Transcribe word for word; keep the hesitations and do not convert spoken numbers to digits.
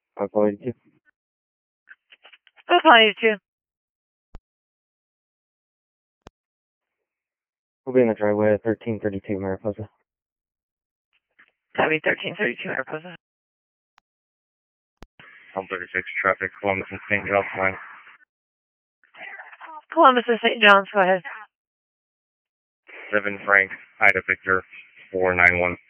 I'll call you too. We'll call you too. We'll be in the driveway at thirteen thirty-two Mariposa. That'll be thirteen thirty-two Mariposa. one thirty-six traffic, Columbus and Saint John's line. Columbus and Saint John's, go ahead. seven Frank, Ida Victor, four nine one.